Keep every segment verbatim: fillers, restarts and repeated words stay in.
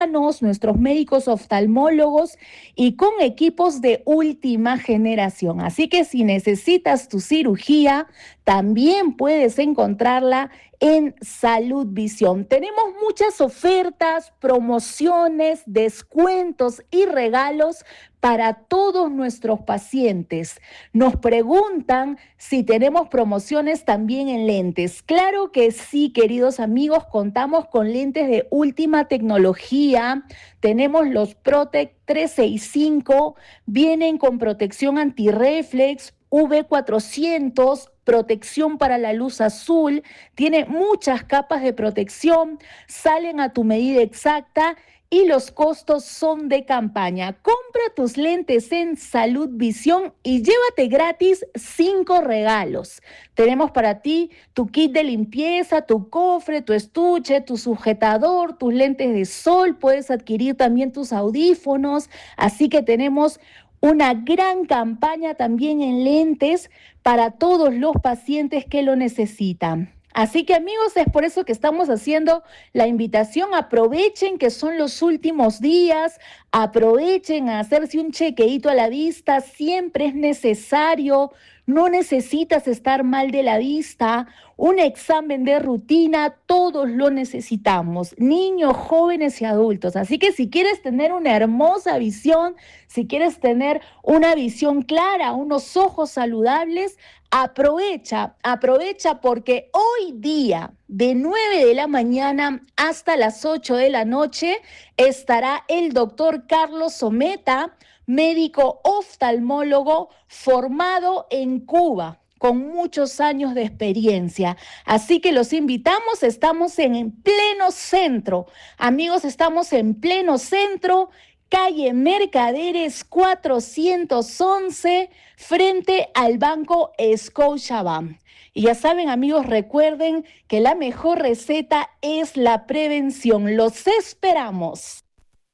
nuestros médicos oftalmólogos y con equipos de última generación. Así que si necesitas tu cirugía, también puedes encontrarla en Salud Visión. Tenemos muchas ofertas, promociones, descuentos y regalos para todos nuestros pacientes. Nos preguntan si tenemos promociones también en lentes. Claro que sí, queridos amigos, contamos con lentes de última tecnología. Tenemos los Protec trescientos sesenta y cinco, vienen con protección antirreflex, U V cuatrocientos, protección para la luz azul, tiene muchas capas de protección, salen a tu medida exacta y los costos son de campaña. Compra tus lentes en Salud Visión y llévate gratis cinco regalos. Tenemos para ti tu kit de limpieza, tu cofre, tu estuche, tu sujetador, tus lentes de sol, puedes adquirir también tus audífonos, así que tenemos una gran campaña también en lentes para todos los pacientes que lo necesitan. Así que amigos, es por eso que estamos haciendo la invitación. Aprovechen que son los últimos días, aprovechen a hacerse un chequeíto a la vista, siempre es necesario, no necesitas estar mal de la vista, un examen de rutina, todos lo necesitamos, niños, jóvenes y adultos. Así que si quieres tener una hermosa visión, si quieres tener una visión clara, unos ojos saludables, aprovecha, aprovecha porque hoy día de nueve de la mañana hasta las ocho de la noche estará el doctor Carlos Someta, médico oftalmólogo formado en Cuba, con muchos años de experiencia. Así que los invitamos, estamos en pleno centro. Amigos, estamos en pleno centro, calle Mercaderes cuatrocientos once, frente al Banco Scotiabank. Y ya saben, amigos, recuerden que la mejor receta es la prevención. Los esperamos.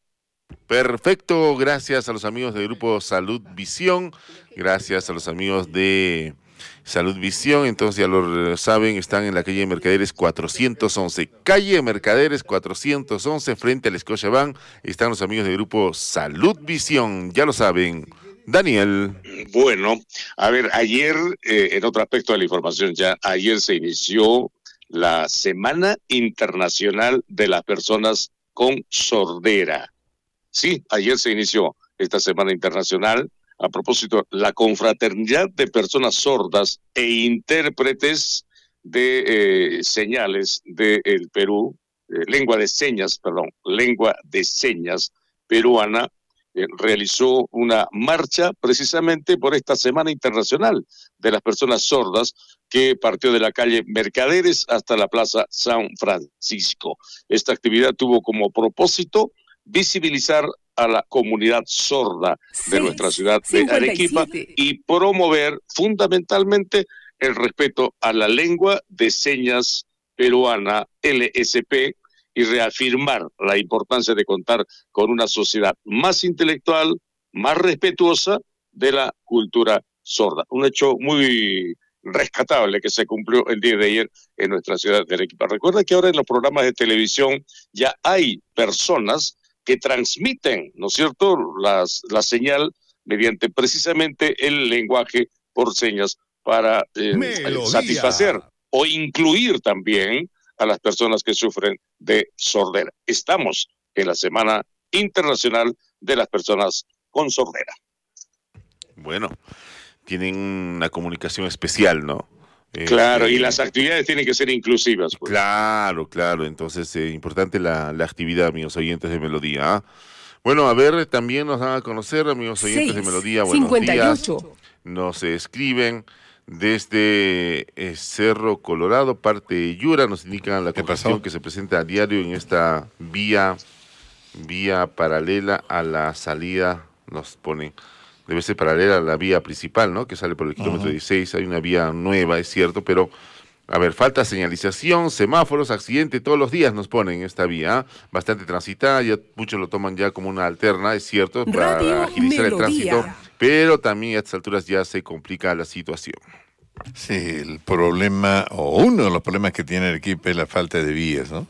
Perfecto, gracias a los amigos del Grupo Salud Visión, gracias a los amigos de Salud Visión, entonces ya lo saben, están en la calle Mercaderes cuatrocientos once, calle Mercaderes cuatrocientos once, frente al Scotiabank, están los amigos del Grupo Salud Visión, ya lo saben. Daniel. Bueno, a ver, ayer, eh, en otro aspecto de la información ya, ayer se inició la Semana Internacional de las Personas con Sordera. Sí, ayer se inició esta Semana Internacional. A propósito, la confraternidad de personas sordas e intérpretes de eh, señales del Perú, eh, lengua de señas, perdón, lengua de señas peruana, eh, realizó una marcha precisamente por esta Semana Internacional de las Personas Sordas que partió de la calle Mercaderes hasta la Plaza San Francisco. Esta actividad tuvo como propósito visibilizar a la comunidad sorda de nuestra ciudad de Arequipa y promover fundamentalmente el respeto a la lengua de señas peruana, L S P, y reafirmar la importancia de contar con una sociedad más intelectual, más respetuosa de la cultura sorda. Un hecho muy rescatable que se cumplió el día de ayer en nuestra ciudad de Arequipa. Recuerda que ahora en los programas de televisión ya hay personas que transmiten, ¿no es cierto?, las, la señal mediante precisamente el lenguaje por señas para eh, satisfacer o incluir también a las personas que sufren de sordera. Estamos en la Semana Internacional de las Personas con Sordera. Bueno, tienen una comunicación especial, ¿no? Claro, este, y eh, las actividades tienen que ser inclusivas. Pues. Claro, claro, entonces eh, importante la, la actividad, amigos oyentes de Melodía. ¿eh? Bueno, a ver, también nos dan a conocer, amigos oyentes de Melodía, buenos cincuenta y ocho. Días. Nos escriben desde eh, Cerro Colorado, parte de Yura, nos indican la congestión que se presenta a diario en esta vía, vía paralela a la salida, nos ponen. Debe ser paralela a la vía principal, ¿no? Que sale por el kilómetro uh-huh. dieciséis, hay una vía nueva, es cierto, pero, a ver, falta señalización, semáforos, accidente, todos los días nos ponen esta vía, ¿eh? Bastante transitada, ya muchos lo toman ya como una alterna, es cierto, para Radio agilizar Melodía. El tránsito, pero también a estas alturas ya se complica la situación. Sí, el problema, o uno de los problemas que tiene el equipo es la falta de vías, ¿no?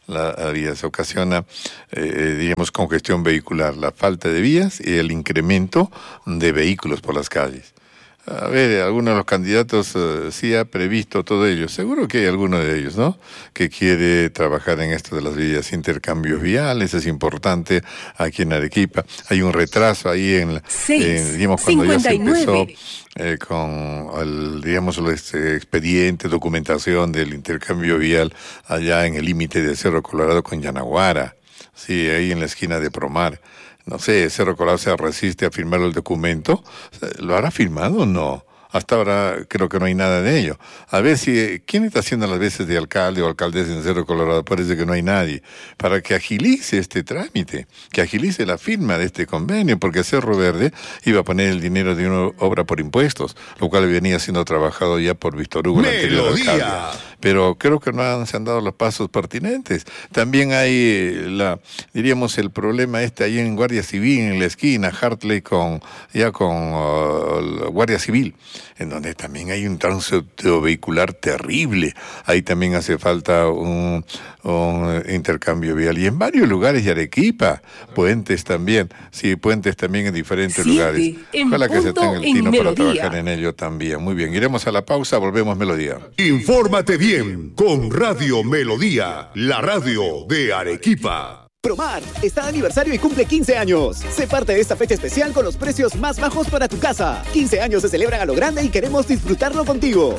la, la vía. Se ocasiona, eh, digamos, congestión vehicular, la falta de vías y el incremento de vehículos por las calles. A ver, algunos de los candidatos uh, sí ha previsto todo ello. Seguro que hay alguno de ellos, ¿no?, que quiere trabajar en esto de las vías, intercambios viales, es importante aquí en Arequipa. Hay un retraso ahí en, en digamos, cuando ya se empezó eh, con el, digamos, el este expediente, documentación del intercambio vial allá en el límite de Cerro Colorado con Yanaguara. Sí, ahí en la esquina de Promar. No sé, Cerro Colorado se resiste a firmar el documento. ¿Lo habrá firmado o no? Hasta ahora creo que no hay nada de ello. A ver si, ¿quién está haciendo las veces de alcalde o alcaldesa en Cerro Colorado? Parece que no hay nadie. Para que agilice este trámite, que agilice la firma de este convenio, porque Cerro Verde iba a poner el dinero de una obra por impuestos, lo cual venía siendo trabajado ya por Víctor Hugo, el anterior alcalde. Pero creo que no han, se han dado los pasos pertinentes. También hay, la, diríamos, el problema este ahí en Guardia Civil, en la esquina, Hartley con, ya con uh, Guardia Civil, en donde también hay un tránsito vehicular terrible. Ahí también hace falta un, un intercambio vial. Y en varios lugares de Arequipa, puentes también, sí, puentes también en diferentes Siete, lugares. Ojalá que se tenga el tino para trabajar en ello también. Muy bien, iremos a la pausa, volvemos Melodía. Infórmate bien con Radio Melodía, la radio de Arequipa. Promart está de aniversario y cumple quince años. Sé parte de esta fecha especial con los precios más bajos para tu casa. quince años se celebran a lo grande y queremos disfrutarlo contigo.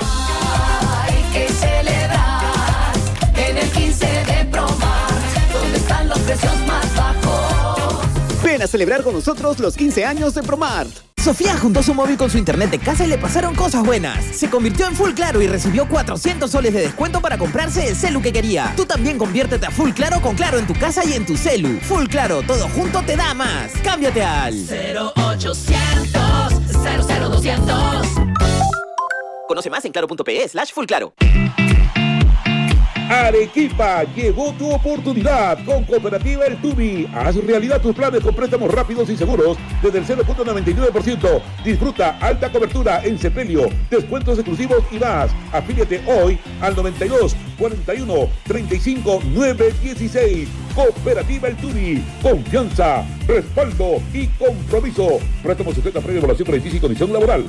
Hay que celebrar en el quince de Promart, donde están los precios más bajos. Ven a celebrar con nosotros los quince años de Promart. Sofía juntó su móvil con su internet de casa y le pasaron cosas buenas. Se convirtió en Full Claro y recibió cuatrocientos soles de descuento para comprarse el celu que quería. Tú también conviértete a Full Claro con Claro en tu casa y en tu celu. Full Claro, todo junto te da más. Cámbiate al cero ochocientos, cero cero doscientos. Conoce más en claro.pe slash Full Claro. Arequipa, llegó tu oportunidad con Cooperativa El Tubi. Haz realidad tus planes con préstamos rápidos y seguros desde el cero punto noventa y nueve por ciento. Disfruta alta cobertura en sepelio, descuentos exclusivos y más. Afíliate hoy al noventa y dos, cuarenta y uno, treinta y cinco, nueve dieciséis. Cooperativa El Tubi. Confianza, respaldo y compromiso. Préstamo sujeto a previa evaluación crediticia y condición laboral.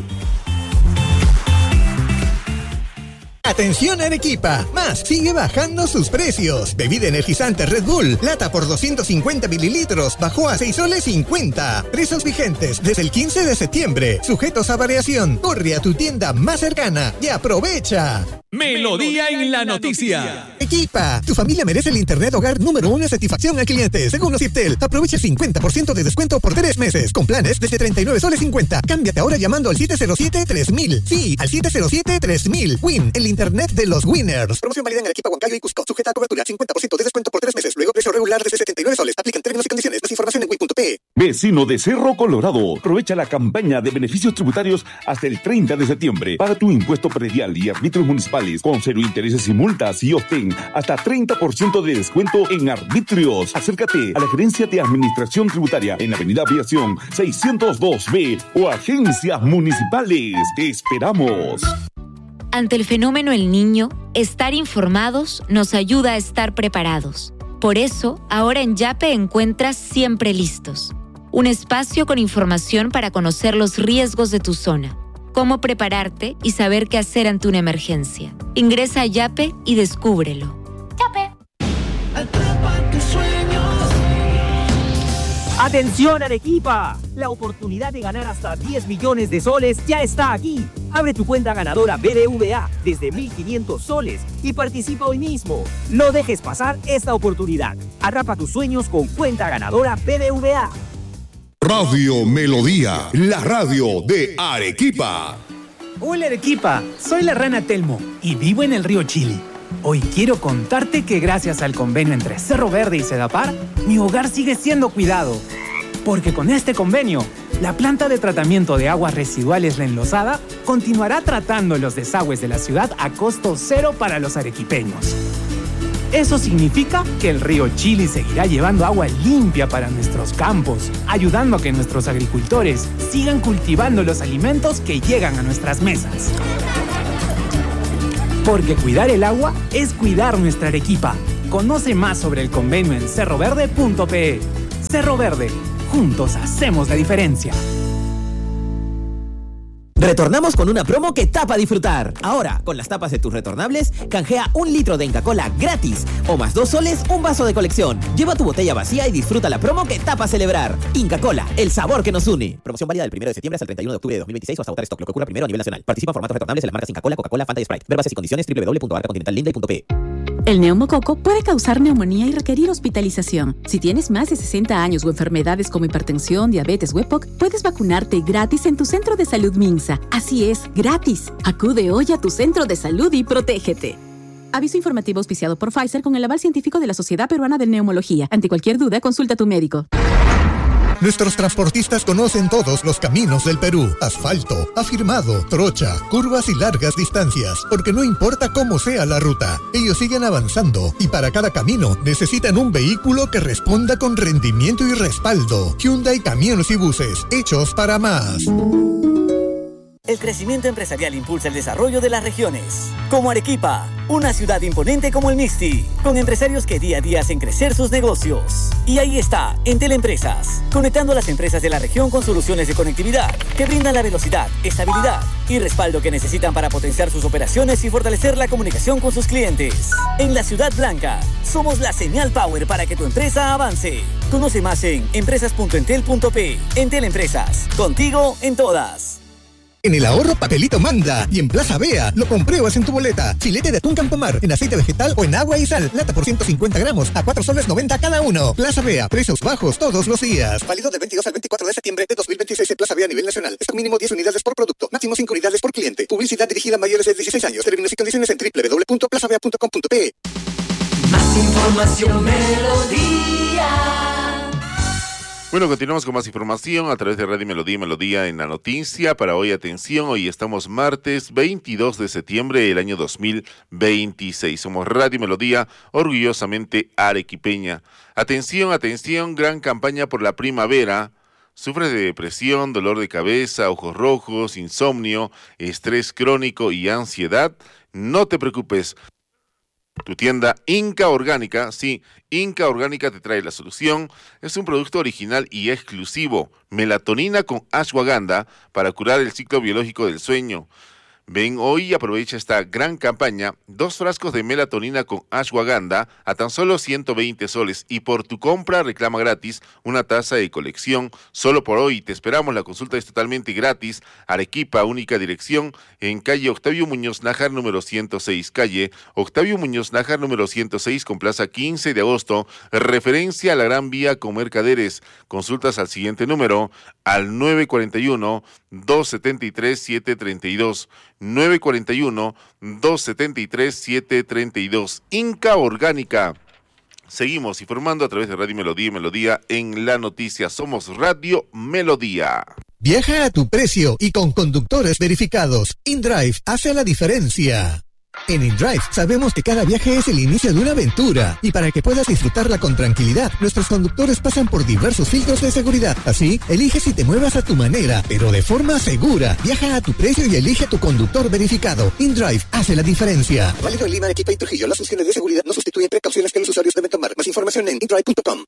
Atención Arequipa, Más sigue bajando sus precios. Bebida energizante Red Bull, lata por doscientos cincuenta mililitros, bajó a seis soles cincuenta. Precios vigentes desde el quince de septiembre, sujetos a variación. Corre a tu tienda más cercana y aprovecha. Melodía en la noticia. Arequipa, tu familia merece el internet hogar número uno en satisfacción al cliente. Según Ociptel, aprovecha el cincuenta por ciento de descuento por tres meses, con planes desde treinta y nueve soles cincuenta. Cámbiate ahora llamando al siete cero siete, tres mil. Sí, al siete cero siete, tres mil. Win, el internet de los winners. Promoción válida en Arequipa, Huancayo y Cusco. Sujeta a cobertura, cincuenta por ciento de descuento por tres meses. Luego precio regular desde setenta y nueve soles. Aplican términos y condiciones. Más información en win punto pe. Vecino de Cerro Colorado, aprovecha la campaña de beneficios tributarios hasta el treinta de septiembre. Paga tu impuesto predial y arbitrios municipales con cero intereses y multas y obtén hasta treinta por ciento de descuento en arbitrios. Acércate a la Gerencia de Administración Tributaria en Avenida Aviación seiscientos dos B o agencias municipales. Te esperamos. Ante el fenómeno El Niño, estar informados nos ayuda a estar preparados. Por eso, ahora en Yape encuentras Siempre Listos, un espacio con información para conocer los riesgos de tu zona, cómo prepararte y saber qué hacer ante una emergencia. Ingresa a Yape y descúbrelo. Yape. Atrapa tus sueños. ¡Atención Arequipa! La oportunidad de ganar hasta diez millones de soles ya está aquí. Abre tu cuenta ganadora B B V A desde mil quinientos soles y participa hoy mismo. No dejes pasar esta oportunidad. Atrapa tus sueños con cuenta ganadora B B V A. Radio Melodía, la radio de Arequipa. Hola Arequipa, soy la rana Telmo y vivo en el río Chili. Hoy quiero contarte que gracias al convenio entre Cerro Verde y Sedapar, mi hogar sigue siendo cuidado. Porque con este convenio, la planta de tratamiento de aguas residuales La Enlosada continuará tratando los desagües de la ciudad a costo cero para los arequipeños. Eso significa que el río Chili seguirá llevando agua limpia para nuestros campos, ayudando a que nuestros agricultores sigan cultivando los alimentos que llegan a nuestras mesas. Porque cuidar el agua es cuidar nuestra Arequipa. Conoce más sobre el convenio en cerro verde punto pe. Cerro Verde, juntos hacemos la diferencia. Retornamos con una promo que tapa disfrutar. Ahora, con las tapas de tus retornables, canjea un litro de Inca Kola gratis. O más dos soles, un vaso de colección. Lleva tu botella vacía y disfruta la promo que tapa celebrar. Inca Kola, el sabor que nos une. Promoción válida del primero de septiembre hasta el treinta y uno de octubre de dos mil veintiséis o hasta agotar stock, lo que ocurra primero a nivel nacional. Participa en formatos retornables de las marcas Inca Kola, Coca-Cola, Fanta y Sprite. Ver bases y condiciones doble u doble u doble u punto arca continental linde punto pe. El neumococo puede causar neumonía y requerir hospitalización. Si tienes más de sesenta años o enfermedades como hipertensión, diabetes o E P O C, puedes vacunarte gratis en tu centro de salud Minsa. Así es, gratis. Acude hoy a tu centro de salud y protégete. Aviso informativo auspiciado por Pfizer con el aval científico de la Sociedad Peruana de Neumología. Ante cualquier duda, consulta a tu médico. Nuestros transportistas conocen todos los caminos del Perú. Asfalto, afirmado, trocha, curvas y largas distancias. Porque no importa cómo sea la ruta, ellos siguen avanzando. Y para cada camino necesitan un vehículo que responda con rendimiento y respaldo. Hyundai Camiones y Buses, hechos para más. El crecimiento empresarial impulsa el desarrollo de las regiones. Como Arequipa, una ciudad imponente como el Misti, con empresarios que día a día hacen crecer sus negocios. Y ahí está, Entel Empresas, conectando a las empresas de la región con soluciones de conectividad que brindan la velocidad, estabilidad y respaldo que necesitan para potenciar sus operaciones y fortalecer la comunicación con sus clientes. En la Ciudad Blanca, somos la señal power para que tu empresa avance. Conoce más en empresas punto entel punto pe. Entel Empresas, contigo en todas. En el ahorro Papelito manda y en Plaza Vea lo compruebas en tu boleta. Filete de atún Campomar en aceite vegetal o en agua y sal. Lata por ciento cincuenta gramos a cuatro soles noventa cada uno. Plaza Vea, precios bajos todos los días. Válido del veintidós al veinticuatro de septiembre de dos mil veintiséis en Plaza Vea a nivel nacional. Stock mínimo diez unidades por producto. Máximo cinco unidades por cliente. Publicidad dirigida a mayores de dieciséis años. Términos y condiciones en doble u doble u doble u punto plaza vea punto com punto pe. Más información, Melodía. Bueno, continuamos con más información a través de Radio Melodía y Melodía en la noticia. Para hoy, atención, hoy estamos martes veintidós de septiembre del año dos mil veintiséis. Somos Radio Melodía, orgullosamente arequipeña. Atención, atención, gran campaña por la primavera. ¿Sufres de depresión, dolor de cabeza, ojos rojos, insomnio, estrés crónico y ansiedad? No te preocupes. Tu tienda Inca Orgánica, sí, Inca Orgánica te trae la solución. Es un producto original y exclusivo, melatonina con ashwagandha para curar el ciclo biológico del sueño. Ven hoy y aprovecha esta gran campaña, dos frascos de melatonina con ashwagandha a tan solo ciento veinte soles y por tu compra reclama gratis una taza de colección. Solo por hoy te esperamos, la consulta es totalmente gratis. Arequipa, única dirección en calle Octavio Muñoz Nájar número ciento seis, calle Octavio Muñoz Nájar número ciento seis con plaza quince de agosto, referencia a la Gran Vía con Mercaderes. Consultas al siguiente número, al nueve cuatro uno, dos siete tres, siete tres dos. nueve cuatro uno, dos siete tres, siete tres dos. Inca Orgánica. Seguimos informando a través de Radio Melodía y Melodía en la noticia. Somos Radio Melodía. Viaja a tu precio y con conductores verificados. InDrive hace la diferencia. En InDrive sabemos que cada viaje es el inicio de una aventura y para que puedas disfrutarla con tranquilidad, nuestros conductores pasan por diversos filtros de seguridad. Así, elige si te muevas a tu manera, pero de forma segura. Viaja a tu precio y elige tu conductor verificado. InDrive hace la diferencia. Válido en Lima, Arequipa y Trujillo. Las funciones de seguridad no sustituyen precauciones que los usuarios deben tomar. Más información en indrive punto com.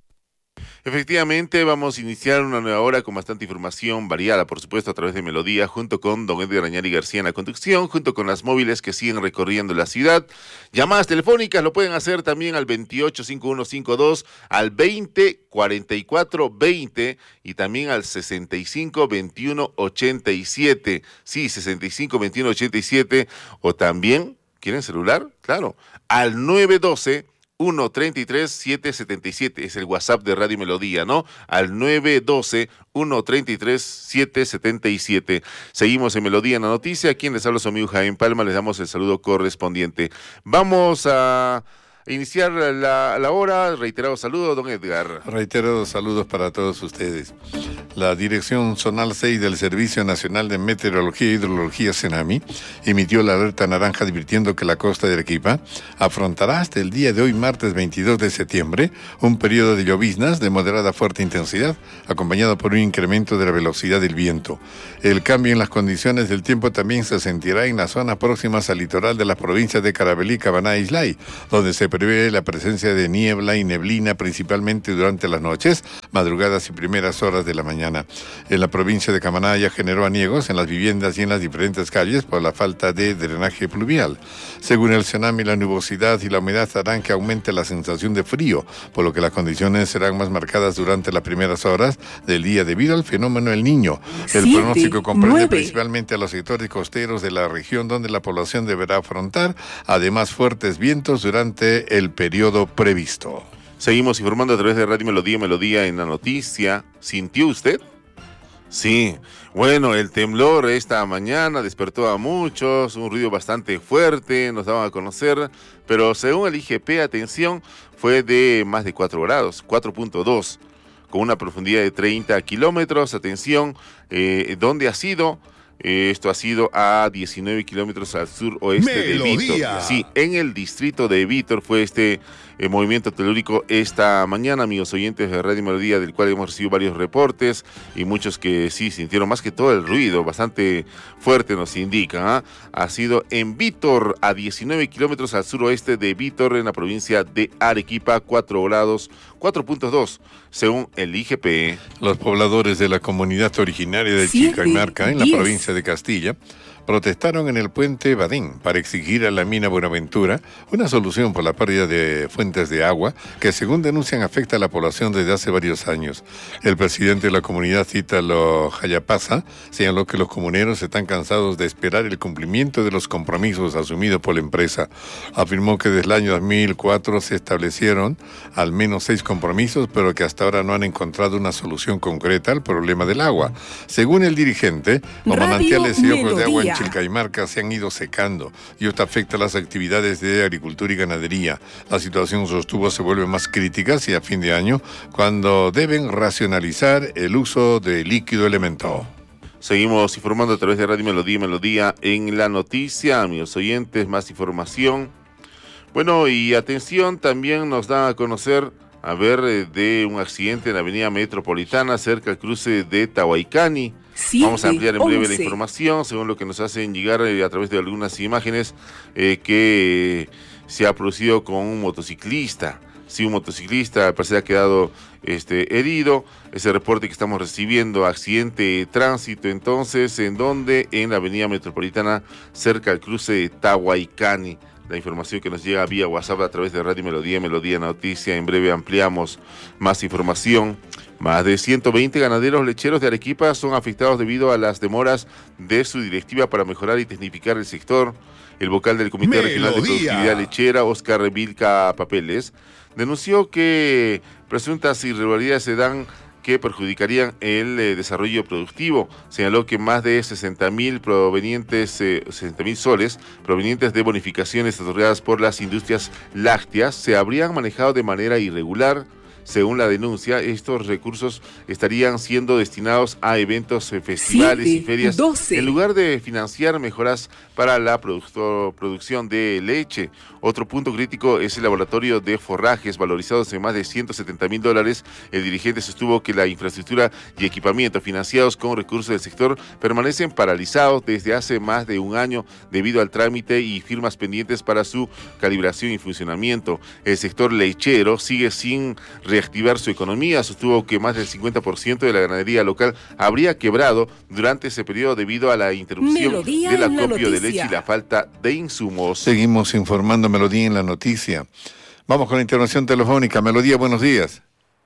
Efectivamente, vamos a iniciar una nueva hora con bastante información variada, por supuesto, a través de Melodía, junto con don Edgar Añari García en la conducción, junto con las móviles que siguen recorriendo la ciudad. Llamadas telefónicas lo pueden hacer también al veintiocho cincuenta y uno cincuenta y dos, al veinte cuarenta y cuatro veinte y también al sesenta y cinco veintiuno ochenta y siete. Sí, sesenta y cinco veintiuno ochenta y siete, o también, ¿quieren celular? Claro, al nueve doce uno treinta y tres, siete setenta y siete, es el WhatsApp de Radio Melodía, ¿no? Al nueve doce, uno treinta y tres, siete setenta y siete. Seguimos en Melodía en la noticia. Aquí les habla su amigo Jaime Palma, les damos el saludo correspondiente. Vamos a iniciar la, la hora. Reiterado saludo, don Edgar. Reiterados saludos para todos ustedes. La Dirección Zonal seis del Servicio Nacional de Meteorología e Hidrología, CENAMI, emitió la alerta naranja advirtiendo que la costa de Arequipa afrontará hasta el día de hoy, martes veintidós de septiembre, un periodo de lloviznas de moderada a fuerte intensidad, acompañado por un incremento de la velocidad del viento. El cambio en las condiciones del tiempo también se sentirá en las zonas próximas al litoral de las provincias de Carabalí, Cabaná e Islay, donde se prevé la presencia de niebla y neblina principalmente durante las noches, madrugadas y primeras horas de la mañana. En la provincia de Camanaya generó aniegos en las viviendas y en las diferentes calles por la falta de drenaje pluvial. Según el Senami, la nubosidad y la humedad harán que aumente la sensación de frío, por lo que las condiciones serán más marcadas durante las primeras horas del día debido al fenómeno El Niño. El Siete, pronóstico comprende nueve. principalmente a los sectores costeros de la región donde la población deberá afrontar, además, fuertes vientos durante el periodo previsto. Seguimos informando a través de Radio Melodía, Melodía en la noticia. ¿Sintió usted? Sí. Bueno, el temblor esta mañana despertó a muchos, un ruido bastante fuerte, nos daban a conocer, pero según el I G P, atención, fue de más de cuatro grados, cuatro punto dos, con una profundidad de treinta kilómetros. Atención, eh, ¿dónde ha sido? Eh, esto ha sido a diecinueve kilómetros al sur oeste de Vítor. Sí, en el distrito de Vítor fue este eh, movimiento telúrico esta mañana, amigos oyentes de Radio Melodía, del cual hemos recibido varios reportes y muchos que sí sintieron más que todo el ruido, bastante fuerte nos indican. ¿eh? Ha sido en Vítor, a diecinueve kilómetros al suroeste de Vítor, en la provincia de Arequipa, cuatro grados, cuatro punto dos, según el I G P. Los pobladores de la comunidad originaria de Chilcamarca, en la provincia de Castilla, protestaron en el puente Badén para exigir a la mina Buenaventura una solución por la pérdida de fuentes de agua que, según denuncian, afecta a la población desde hace varios años. El presidente de la comunidad, Ítalo Jayapasa, señaló que los comuneros están cansados de esperar el cumplimiento de los compromisos asumidos por la empresa. Afirmó que desde el año dos mil cuatro se establecieron al menos seis compromisos, pero que hasta ahora no han encontrado una solución concreta al problema del agua. Según el dirigente, los Radio manantiales y ojos de agua en Melodía. Chilcamarca se han ido secando y esto afecta las actividades de agricultura y ganadería. La situación, sostuvo, se vuelve más crítica hacia fin de año, cuando deben racionalizar el uso de líquido elemento. Seguimos informando a través de Radio Melodía, Melodía en la noticia, amigos oyentes, más información. Bueno, y atención, también nos da a conocer, a ver, eh, de un accidente en la avenida Metropolitana, cerca del cruce de Tahuaycani. Siete, Vamos a ampliar en breve once. la información, según lo que nos hacen llegar eh, a través de algunas imágenes eh, que se ha producido con un motociclista. Sí, un motociclista, al parecer ha quedado este, herido. Ese reporte que estamos recibiendo, accidente de tránsito, entonces, ¿en dónde? En la avenida Metropolitana, cerca del cruce de Tahuaycani. La información que nos llega vía WhatsApp a través de Radio Melodía, Melodía Noticia. En breve ampliamos más información. Más de ciento veinte ganaderos lecheros de Arequipa son afectados debido a las demoras de su directiva para mejorar y tecnificar el sector. El vocal del Comité Melodía. Regional de Productividad Lechera, Oscar Vilca Papeles, denunció que presuntas irregularidades se dan que perjudicarían el eh, desarrollo productivo. Señaló que más de sesenta mil provenientes, eh, sesenta mil soles provenientes de bonificaciones otorgadas por las industrias lácteas se habrían manejado de manera irregular. Según la denuncia, estos recursos estarían siendo destinados a eventos, eh, festivales Siete, y ferias, doce. en lugar de financiar mejoras para la producto- producción de leche. Otro punto crítico es el laboratorio de forrajes, valorizados en más de ciento setenta mil dólares. El dirigente sostuvo que la infraestructura y equipamiento financiados con recursos del sector permanecen paralizados desde hace más de un año debido al trámite y firmas pendientes para su calibración y funcionamiento. El sector lechero sigue sin reactivar su economía. Sostuvo que más del cincuenta por ciento de la ganadería local habría quebrado durante ese periodo debido a la interrupción Melodía del en la acopio de noticia. leche y la falta de insumos. Seguimos informando Melodía en la noticia. Vamos con la intervención telefónica. Melodía, buenos días.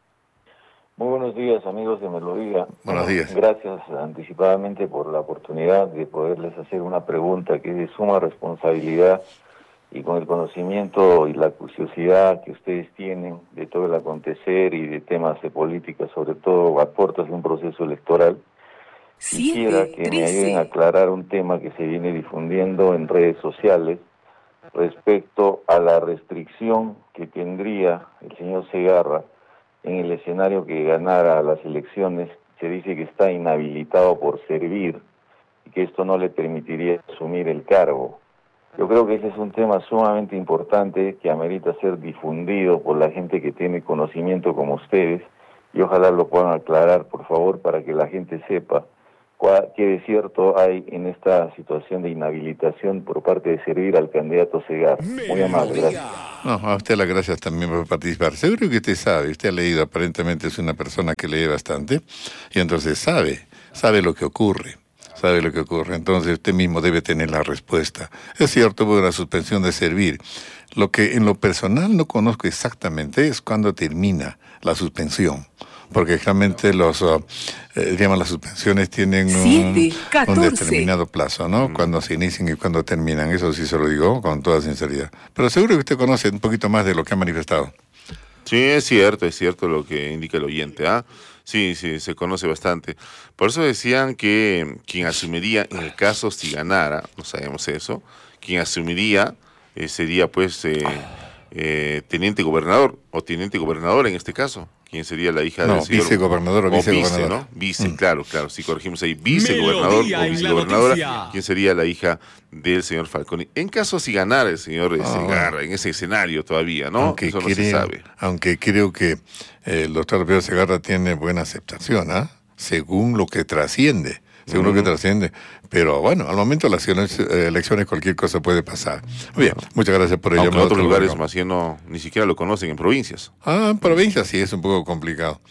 Muy buenos días, amigos de Melodía. Buenos días. Gracias anticipadamente por la oportunidad de poderles hacer una pregunta que es de suma responsabilidad y con el conocimiento y la curiosidad que ustedes tienen de todo el acontecer y de temas de política, sobre todo a puertas de un proceso electoral. Quisiera que me ayuden a aclarar un tema que se viene difundiendo en redes sociales respecto a la restricción que tendría el señor Segarra en el escenario que ganara las elecciones. Se dice que está inhabilitado por servir y que esto no le permitiría asumir el cargo. Yo creo que ese es un tema sumamente importante que amerita ser difundido por la gente que tiene conocimiento como ustedes, y ojalá lo puedan aclarar, por favor, para que la gente sepa ¿Qué de cierto hay en esta situación de inhabilitación por parte de servir al candidato Segarra? Muy amable, gracias. No, a usted las gracias también por participar. Seguro que usted sabe, usted ha leído, aparentemente es una persona que lee bastante, y entonces sabe, sabe lo que ocurre. Sabe lo que ocurre, entonces usted mismo debe tener la respuesta. Es cierto, hubo una suspensión de servir. Lo que en lo personal no conozco exactamente es cuándo termina la suspensión. Porque realmente los, uh, eh, digamos, las suspensiones tienen un, Siete, un determinado plazo, ¿no? Mm. Cuando se inician y cuando terminan, eso sí se lo digo con toda sinceridad. Pero seguro que usted conoce un poquito más de lo que ha manifestado. Sí, es cierto, es cierto lo que indica el oyente, ¿ah? ¿eh? Sí, sí, se conoce bastante. Por eso decían que quien asumiría, en el caso si ganara, no sabemos eso, quien asumiría eh, sería pues eh, eh, teniente gobernador, o teniente gobernador en este caso. ¿Quién sería la hija no, del señor? Vicegobernador o vicegobernador. Vice, ¿no? Vice, mm. claro, claro. Si corregimos ahí, vicegobernador o vicegobernadora, ¿quién sería la hija del señor Falconi? En caso si ganara el señor oh, Segarra, bueno. en ese escenario todavía, ¿no? Aunque Eso no creo, se sabe. Aunque creo que eh, el doctor Pedro Segarra tiene buena aceptación, ¿ah? ¿eh? Según lo que trasciende. Según uh-huh. lo que trasciende. Pero bueno, al momento de las elecciones, eh, elecciones cualquier cosa puede pasar. Muy bien, muchas gracias por el llamado. En otros lugares programa. Más bien no, ni siquiera lo conocen en provincias. Ah, en provincias sí es un poco complicado.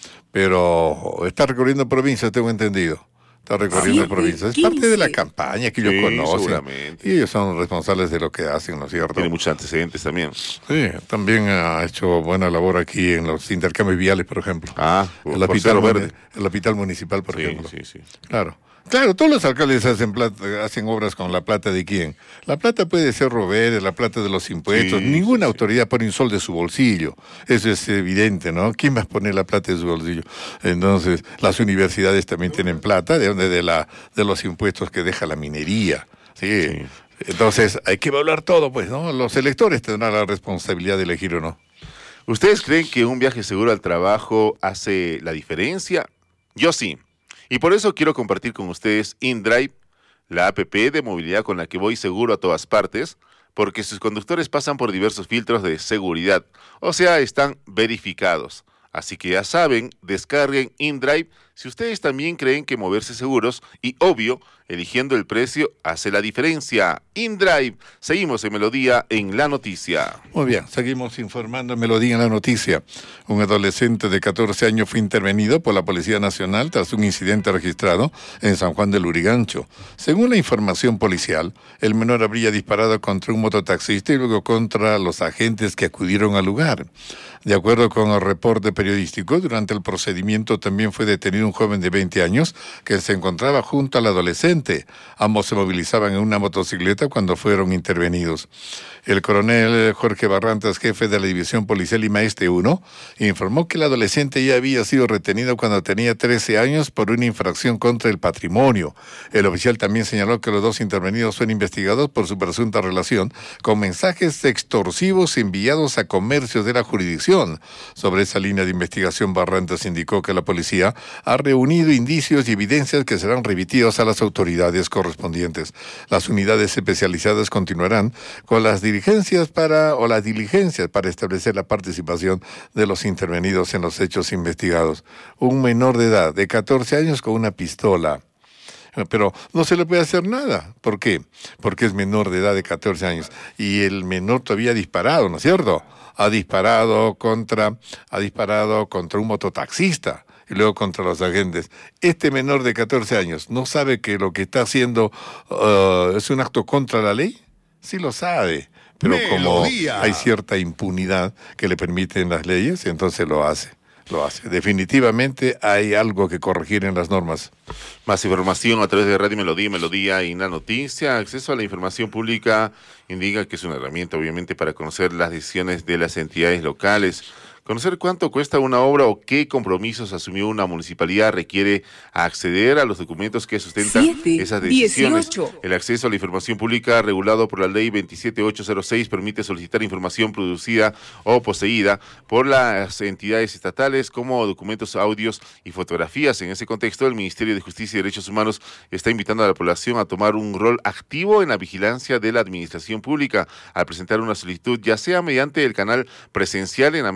Pero está recorriendo provincias, tengo entendido. Está recorriendo ¿Sí? provincias. Es parte de la campaña que ellos sí, conocen. Seguramente. Y ellos son responsables de lo que hacen, ¿no es cierto? Tiene muchos antecedentes también. Sí, también ha hecho buena labor aquí en los intercambios viales, por ejemplo. Ah, el hospital, verde. El hospital municipal, por sí, ejemplo. Sí, sí. Claro. Claro, todos los alcaldes hacen plata, hacen obras con la plata de quién. La plata puede ser Robert, la plata de los impuestos. Sí, Ninguna sí, autoridad sí. pone un sol de su bolsillo. Eso es evidente, ¿no? ¿Quién va a poner la plata de su bolsillo? Entonces, las universidades también tienen plata, ¿de dónde? De la de los impuestos que deja la minería. Sí. sí. Entonces, hay que evaluar todo, pues, ¿no? Los electores tendrán la responsabilidad de elegir o no. ¿Ustedes creen que un viaje seguro al trabajo hace la diferencia? Yo sí. Y por eso quiero compartir con ustedes InDrive, la app de movilidad con la que voy seguro a todas partes, porque sus conductores pasan por diversos filtros de seguridad, o sea, están verificados. Así que ya saben, descarguen InDrive si ustedes también creen que moverse seguros y, obvio, eligiendo el precio hace la diferencia. InDrive. Seguimos en Melodía en la noticia. Muy bien, seguimos informando en Melodía en la noticia. Un adolescente de catorce años fue intervenido por la Policía Nacional tras un incidente registrado en San Juan del Lurigancho. Según la información policial, el menor habría disparado contra un mototaxista y luego contra los agentes que acudieron al lugar. De acuerdo con el reporte periodístico, durante el procedimiento también fue detenido un joven de veinte años que se encontraba junto al adolescente. Ambos se movilizaban en una motocicleta cuando fueron intervenidos. El coronel Jorge Barrantas, jefe de la División Policial Lima Este uno, informó que el adolescente ya había sido retenido cuando tenía trece años por una infracción contra el patrimonio. El oficial también señaló que los dos intervenidos son investigados por su presunta relación con mensajes extorsivos enviados a comercios de la jurisdicción. Sobre esa línea de investigación, Barrantas indicó que la policía ha reunido indicios y evidencias que serán remitidos a las autoridades correspondientes. Las unidades especializadas continuarán con las diligencias para o las diligencias para establecer la participación de los intervenidos en los hechos investigados. Un menor de edad de catorce años con una pistola. Pero no se le puede hacer nada. ¿Por qué? Porque es menor de edad de catorce años. Y el menor todavía ha disparado, ¿no es cierto? Ha disparado contra, ha disparado contra un mototaxista y luego contra los agentes. Este menor de catorce años no sabe que lo que está haciendo uh, es un acto contra la ley. Sí lo sabe, pero como hay cierta impunidad que le permiten las leyes, entonces lo hace. Lo hace. Definitivamente hay algo que corregir en las normas. Más información a través de Radio Melodía, Melodía y la noticia. Acceso a la información pública indica que es una herramienta, obviamente, para conocer las decisiones de las entidades locales. Conocer cuánto cuesta una obra o qué compromisos asumió una municipalidad requiere acceder a los documentos que sustentan Siete, esas decisiones. dieciocho. El acceso a la información pública regulado por la ley veintisiete mil ochocientos seis permite solicitar información producida o poseída por las entidades estatales como documentos, audios y fotografías. En ese contexto, el Ministerio de Justicia y Derechos Humanos está invitando a la población a tomar un rol activo en la vigilancia de la administración pública al presentar una solicitud, ya sea mediante el canal presencial en la mesa de parte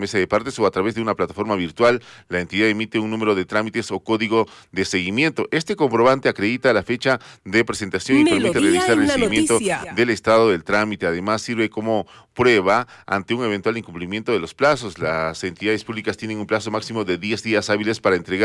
partes o a través de una plataforma virtual, la entidad emite un número de trámites o código de seguimiento. Este comprobante acredita la fecha de presentación y permite realizar el seguimiento del estado del trámite. Además, sirve como prueba ante un eventual incumplimiento de los plazos. Las entidades públicas tienen un plazo máximo de diez días hábiles para entregar